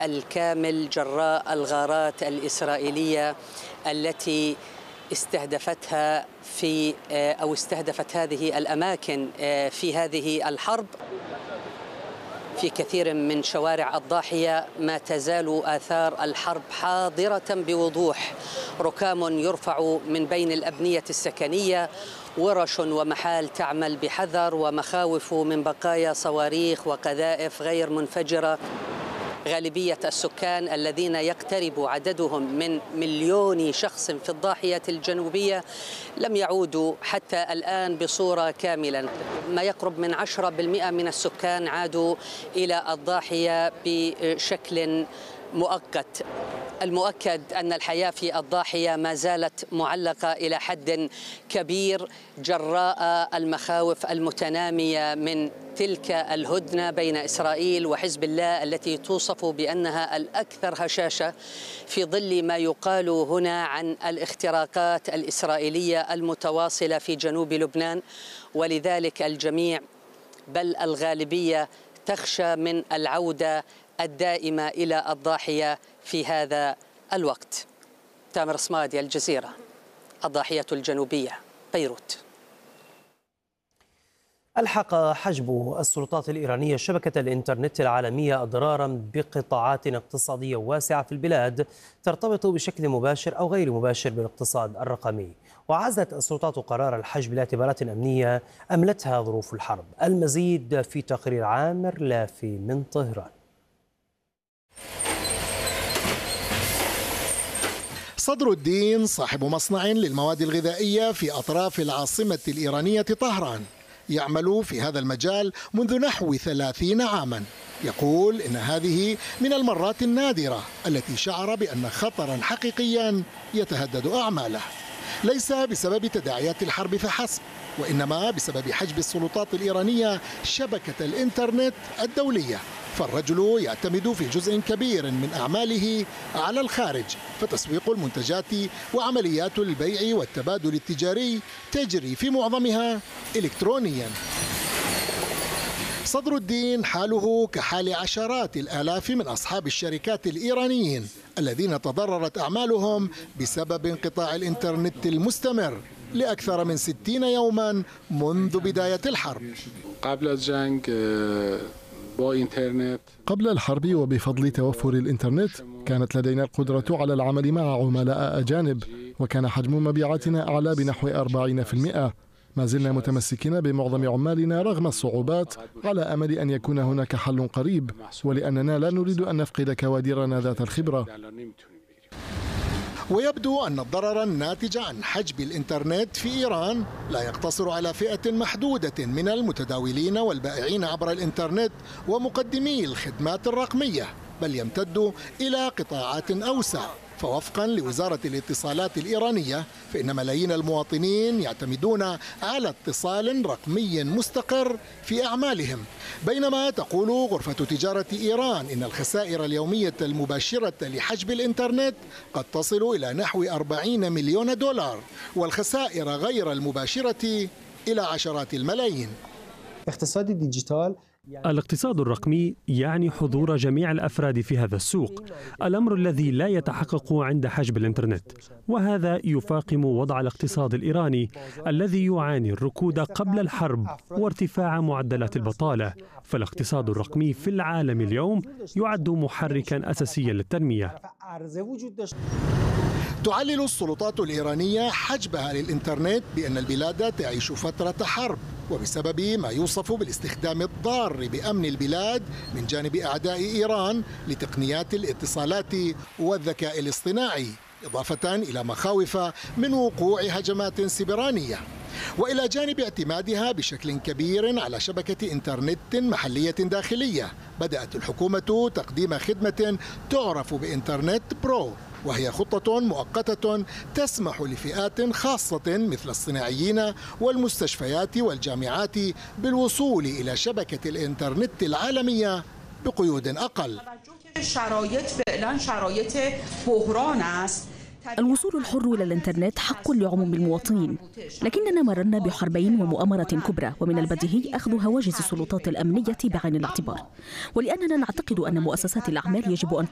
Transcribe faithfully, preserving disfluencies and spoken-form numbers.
الكامل جراء الغارات الإسرائيلية التي استهدفتها في أو استهدفت هذه الأماكن في هذه الحرب. في كثير من شوارع الضاحية ما تزال آثار الحرب حاضرة بوضوح، ركام يرفع من بين الأبنية السكنية، ورش ومحال تعمل بحذر، ومخاوف من بقايا صواريخ وقذائف غير منفجرة. غالبية السكان الذين يقترب عددهم من مليون شخص في الضاحية الجنوبية لم يعودوا حتى الآن بصورة كاملة. ما يقرب من عشرة بالمئة من السكان عادوا إلى الضاحية بشكل مؤقت. المؤكد أن الحياة في الضاحية ما زالت معلقة إلى حد كبير جراء المخاوف المتنامية من تلك الهدنة بين إسرائيل وحزب الله التي توصف بأنها الأكثر هشاشة، في ظل ما يقال هنا عن الاختراقات الإسرائيلية المتواصلة في جنوب لبنان. ولذلك الجميع بل الغالبية تخشى من العودة الدائمة إلى الضاحية في هذا الوقت. تامر صمادي، الجزيرة، الضاحية الجنوبية، بيروت. ألحق حجب السلطات الإيرانية شبكة الإنترنت العالمية أضرارا بقطاعات اقتصادية واسعة في البلاد ترتبط بشكل مباشر أو غير مباشر بالاقتصاد الرقمي. وعزت السلطات قرار الحجب لاعتبارات أمنية أملتها ظروف الحرب. المزيد في تقرير عامر لافي من طهران. صدر الدين صاحب مصنع للمواد الغذائية في أطراف العاصمة الإيرانية طهران، يعمل في هذا المجال منذ نحو ثلاثين عاما. يقول إن هذه من المرات النادرة التي شعر بأن خطرا حقيقيا يتهدد أعماله، ليس بسبب تداعيات الحرب فحسب، وإنما بسبب حجب السلطات الإيرانية شبكة الإنترنت الدولية. فالرجل يعتمد في جزء كبير من أعماله على الخارج، فتسويق المنتجات وعمليات البيع والتبادل التجاري تجري في معظمها إلكترونيا. صدر الدين حاله كحال عشرات الآلاف من أصحاب الشركات الإيرانيين الذين تضررت أعمالهم بسبب انقطاع الإنترنت المستمر لأكثر من ستين يوما منذ بداية الحرب. قبل الجنگ قبل الحرب وبفضل توفر الإنترنت كانت لدينا القدرة على العمل مع عملاء أجانب، وكان حجم مبيعاتنا أعلى بنحو أربعين بالمئة. ما زلنا متمسكين بمعظم عمالنا رغم الصعوبات، على أمل أن يكون هناك حل قريب، ولأننا لا نريد أن نفقد كوادرنا ذات الخبرة. ويبدو أن الضرر الناتج عن حجب الإنترنت في إيران لا يقتصر على فئة محدودة من المتداولين والبائعين عبر الإنترنت ومقدمي الخدمات الرقمية، بل يمتد إلى قطاعات أوسع. فوفقا لوزارة الاتصالات الإيرانية فإن ملايين المواطنين يعتمدون على اتصال رقمي مستقر في أعمالهم، بينما تقول غرفة تجارة إيران إن الخسائر اليومية المباشرة لحجب الإنترنت قد تصل إلى نحو أربعين مليون دولار، والخسائر غير المباشرة إلى عشرات الملايين. اقتصاد الديجيتال الاقتصاد الرقمي يعني حضور جميع الأفراد في هذا السوق، الأمر الذي لا يتحقق عند حجب الإنترنت، وهذا يفاقم وضع الاقتصاد الإيراني الذي يعاني الركود قبل الحرب وارتفاع معدلات البطالة. فالاقتصاد الرقمي في العالم اليوم يعد محركا أساسيا للتنمية. تعلل السلطات الإيرانية حجبها للإنترنت بأن البلاد تعيش فترة حرب، وبسبب ما يوصف بالاستخدام الضار بأمن البلاد من جانب أعداء إيران لتقنيات الاتصالات والذكاء الاصطناعي، إضافة إلى مخاوف من وقوع هجمات سبرانية، وإلى جانب اعتمادها بشكل كبير على شبكة إنترنت محلية داخلية. بدأت الحكومة تقديم خدمة تعرف بإنترنت برو، وهي خطة مؤقتة تسمح لفئات خاصة مثل الصناعيين والمستشفيات والجامعات بالوصول إلى شبكة الإنترنت العالمية بقيود أقل. الوصول الحر إلى الإنترنت حق لعموم المواطنين، لكننا مررنا بحربين ومؤامرة كبرى، ومن البديهي أخذ هواجس السلطات الأمنية بعين الاعتبار، ولأننا نعتقد أن مؤسسات الأعمال يجب أن